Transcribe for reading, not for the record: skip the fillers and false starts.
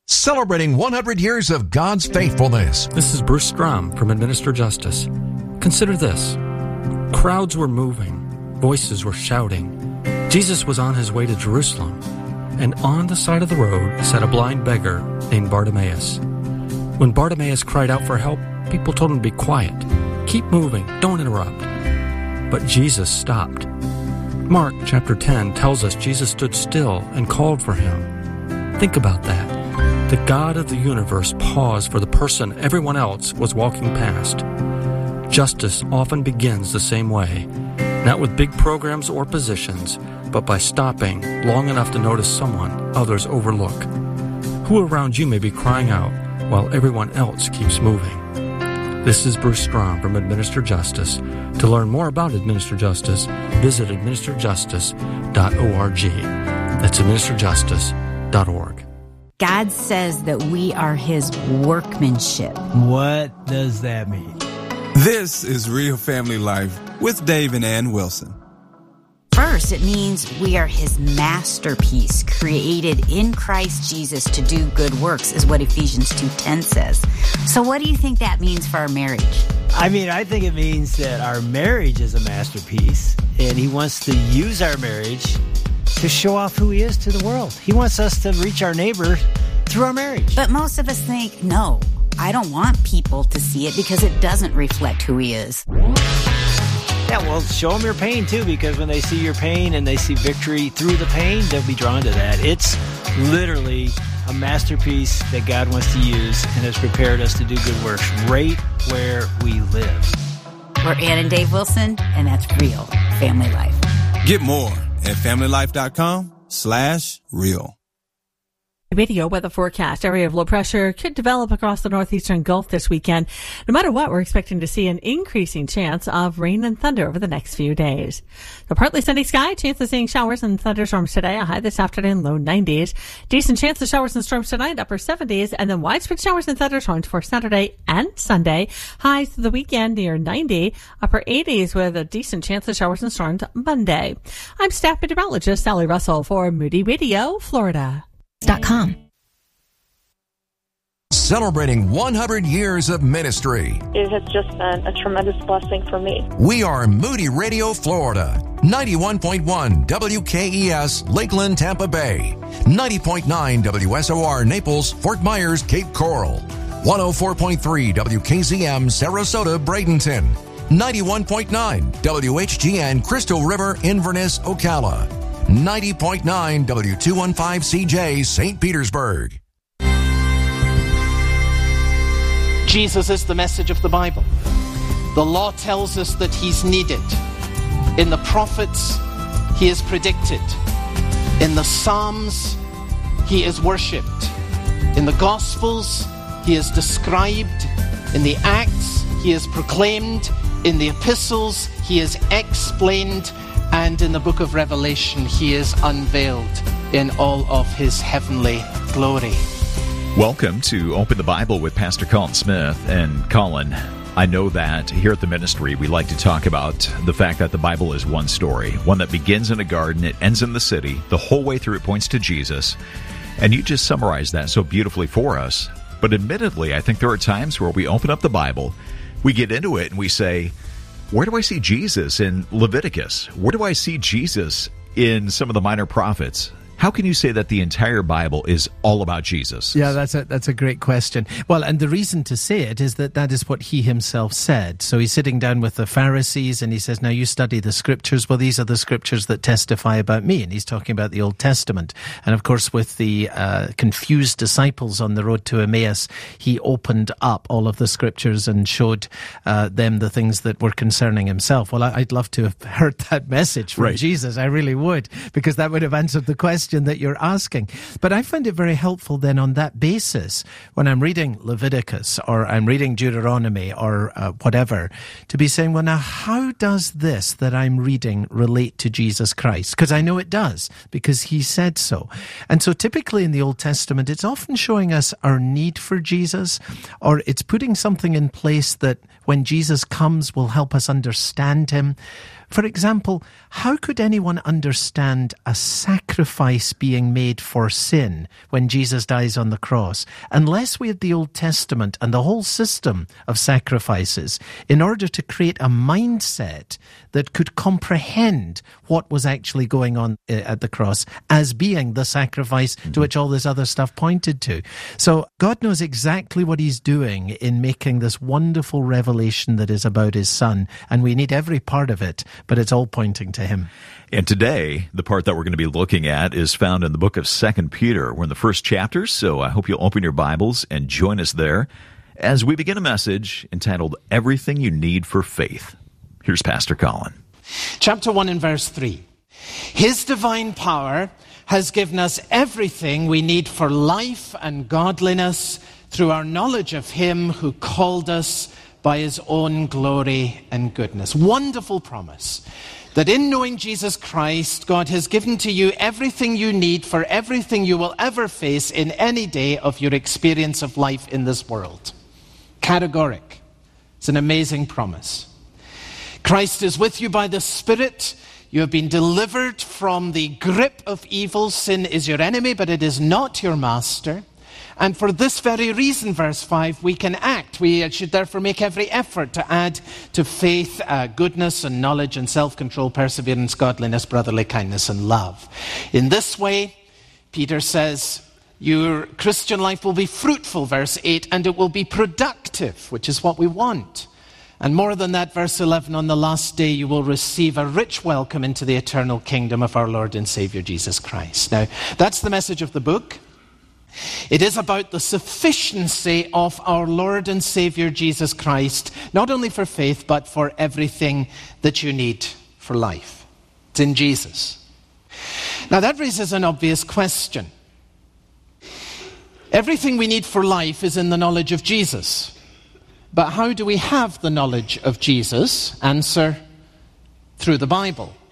celebrating 100 years of God's faithfulness. This is Bruce Strom from Administer Justice. Consider this. Crowds were moving. Voices were shouting. Jesus was on his way to Jerusalem. And on the side of the road sat a blind beggar named Bartimaeus. When Bartimaeus cried out for help, people told him to be quiet. Keep moving. Don't interrupt. But Jesus stopped. Mark chapter 10 tells us Jesus stood still and called for him. Think about that. The God of the universe paused for the person everyone else was walking past. Justice often begins the same way, not with big programs or positions, but by stopping long enough to notice someone others overlook. Who around you may be crying out while everyone else keeps moving? This is Bruce Strom from Administer Justice. To learn more about Administer Justice, visit administerjustice.org. That's administerjustice.org. God says that we are his workmanship. What does that mean? This is Real Family Life with Dave and Ann Wilson. First, it means we are his masterpiece, created in Christ Jesus to do good works, is what Ephesians 2:10 says. So what do you think that means for our marriage? I think it means that our marriage is a masterpiece, and he wants to use our marriage to show off who he is to the world. He wants us to reach our neighbor through our marriage. But most of us think, no, I don't want people to see it because it doesn't reflect who he is. Yeah, well, show them your pain, too, because when they see your pain and they see victory through the pain, they'll be drawn to that. It's literally a masterpiece that God wants to use and has prepared us to do good works right where we live. We're Ann and Dave Wilson, and that's Real Family Life. Get more at familylife.com/real. Video weather forecast. Area of low pressure could develop across the northeastern Gulf this weekend. No matter what, we're expecting to see an increasing chance of rain and thunder over the next few days. The partly sunny sky, chance of seeing showers and thunderstorms today. A high this afternoon, low 90s. Decent chance of showers and storms tonight, upper 70s. And then widespread showers and thunderstorms for Saturday and Sunday. Highs for the weekend near 90. Upper 80s with a decent chance of showers and storms Monday. I'm staff meteorologist Sally Russell for Moody Radio, Florida. Celebrating 100 years of ministry. It has just been a tremendous blessing for me. We are Moody Radio, Florida. 91.1 WKES, Lakeland, Tampa Bay. 90.9 WSOR, Naples, Fort Myers, Cape Coral. 104.3 WKZM, Sarasota, Bradenton. 91.9 WHGN, Crystal River, Inverness, Ocala. 90.9 W215CJ, St. Petersburg. Jesus is the message of the Bible. The law tells us that he's needed. In the prophets, he is predicted. In the Psalms, he is worshipped. In the Gospels, he is described. In the Acts, he is proclaimed. In the Epistles, he is explained. And in the book of Revelation, he is unveiled in all of his heavenly glory. Welcome to Open the Bible with Pastor Colin Smith. And Colin, I know that here at the ministry, we like to talk about the fact that the Bible is one story, one that begins in a garden, it ends in the city, the whole way through it points to Jesus. And you just summarized that so beautifully for us. But admittedly, I think there are times where we open up the Bible, we get into it, and we say, where do I see Jesus in Leviticus? Where do I see Jesus in some of the minor prophets? How can you say that the entire Bible is all about Jesus? Yeah, that's a great question. Well, and the reason to say it is that is what he himself said. So he's sitting down with the Pharisees and he says, now you study the scriptures. Well, these are the scriptures that testify about me. And he's talking about the Old Testament. And of course, with the confused disciples on the road to Emmaus, he opened up all of the scriptures and showed them the things that were concerning himself. Well, I'd love to have heard that message from Jesus. I really would, because that would have answered the question that you're asking. But I find it very helpful then on that basis, when I'm reading Leviticus or I'm reading Deuteronomy or whatever, to be saying, well, now, how does this that I'm reading relate to Jesus Christ? Because I know it does, because he said so. And so typically in the Old Testament, it's often showing us our need for Jesus, or it's putting something in place that when Jesus comes, will help us understand him. For example, how could anyone understand a sacrifice being made for sin when Jesus dies on the cross, unless we had the Old Testament and the whole system of sacrifices in order to create a mindset that could comprehend what was actually going on at the cross as being the sacrifice to which all this other stuff pointed to. So God knows exactly what he's doing in making this wonderful revelation that is about his Son, and we need every part of it, but it's all pointing to him. And today, the part that we're going to be looking at is found in the book of 2 Peter. We're in the first chapter, so I hope you'll open your Bibles and join us there as we begin a message entitled, Everything You Need for Faith. Here's Pastor Colin. Chapter 1 and verse 3. His divine power has given us everything we need for life and godliness through our knowledge of him who called us by his own glory and goodness. Wonderful promise that in knowing Jesus Christ, God has given to you everything you need for everything you will ever face in any day of your experience of life in this world. Categoric. It's an amazing promise. Christ is with you by the Spirit. You have been delivered from the grip of evil. Sin is your enemy, but it is not your master. And for this very reason, verse 5, we can act. We should therefore make every effort to add to faith goodness and knowledge and self-control, perseverance, godliness, brotherly kindness, and love. In this way, Peter says, your Christian life will be fruitful, verse 8, and it will be productive, which is what we want. And more than that, verse 11, on the last day you will receive a rich welcome into the eternal kingdom of our Lord and Savior Jesus Christ. Now, that's the message of the book. It is about the sufficiency of our Lord and Savior Jesus Christ, not only for faith, but for everything that you need for life. It's in Jesus. Now that raises an obvious question. Everything we need for life is in the knowledge of Jesus. But how do we have the knowledge of Jesus? Answer, through the Bible.